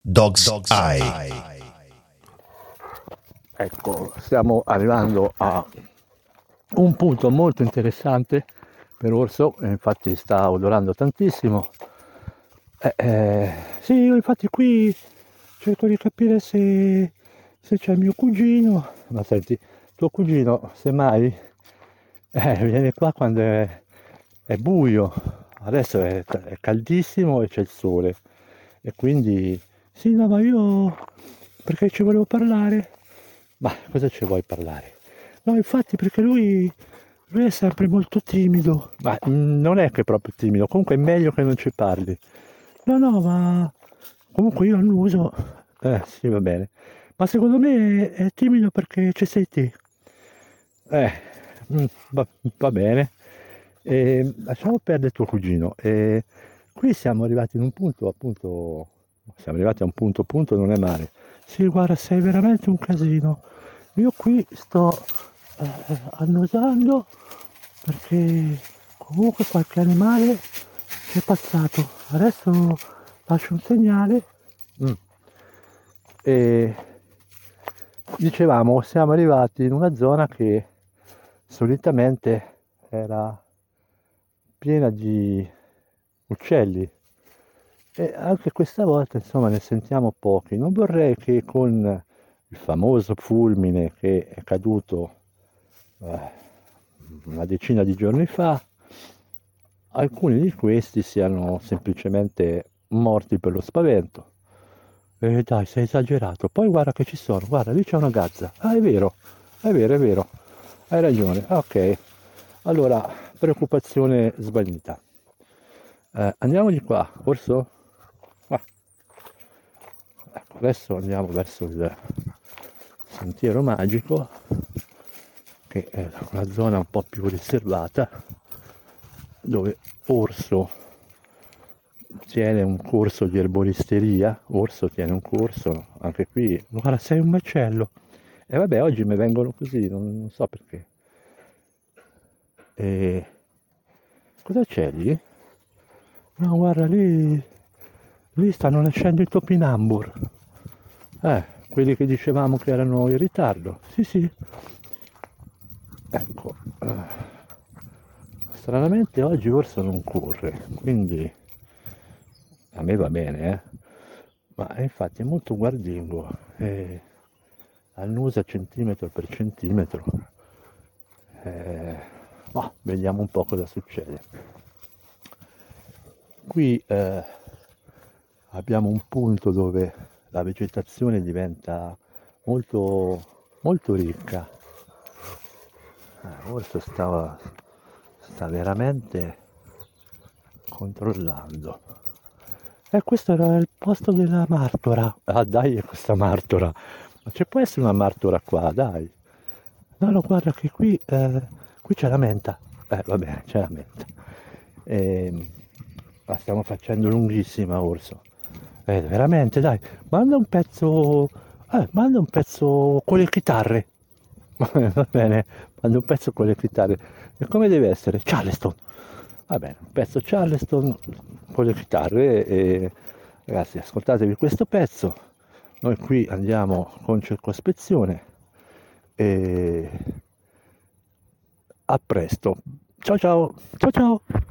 Dog's Eye. Ecco, stiamo arrivando a un punto molto interessante per Orso, infatti sta odorando tantissimo. Sì, io infatti qui cerco di capire se c'è il mio cugino, ma senti, tuo cugino semmai viene qua quando è buio, adesso è caldissimo e c'è il sole e quindi sì, no, ma io perché ci volevo parlare? Ma cosa ci vuoi parlare? No, infatti perché lui è sempre molto timido, ma non è che è proprio timido, comunque è meglio che non ci parli. No, no, ma comunque io annuso, sì, va bene, ma secondo me è timido perché ci sei te. Eh, va bene. Lasciamo perdere tuo cugino. Qui siamo arrivati in un punto, appunto, siamo arrivati a un punto, non è male. Sì, guarda, sei veramente un casino. Io qui sto annusando perché comunque qualche animale ci è passato. Adesso lascio un segnale. E dicevamo, siamo arrivati in una zona che solitamente era piena di uccelli e anche questa volta insomma ne sentiamo pochi. Non vorrei che con il famoso fulmine che è caduto una decina di giorni fa, alcuni di questi siano semplicemente morti per lo spavento. Dai, sei esagerato. Poi guarda che ci sono, guarda, lì c'è una gazza. Ah, è vero, è vero, è vero. Hai ragione. Ok. Allora, preoccupazione svanita. Andiamo di qua, orso? Ah, ecco, adesso andiamo verso il sentiero magico, che è una zona un po' più riservata, dove Orso tiene un corso di erboristeria. Orso tiene un corso, anche qui, guarda, sei un macello. E vabbè, oggi mi vengono così, non so perché. E cosa c'è lì? No, guarda, lì stanno nascendo i topinambur. Quelli che dicevamo che erano in ritardo. Sì, sì. Ecco. Stranamente oggi Orso non corre, quindi a me va bene, ma infatti è molto guardingo e annusa centimetro per centimetro. Ma vediamo un po' cosa succede. Qui abbiamo un punto dove la vegetazione diventa molto, molto ricca. Orso sta veramente controllando. E questo era il posto della martora. Ah, dai, è questa martora. Ma ci può essere una martora qua, dai. No, no, guarda che qui c'è la menta. Va bene, c'è la menta. La stiamo facendo lunghissima, Orso. Veramente, dai. Manda un pezzo con le chitarre. Va bene, manda un pezzo con le chitarre. E come deve essere? Charleston. Va bene, un pezzo Charleston con le chitarre e ragazzi ascoltatevi questo pezzo. Noi qui andiamo con circospezione e a presto. Ciao ciao, ciao ciao.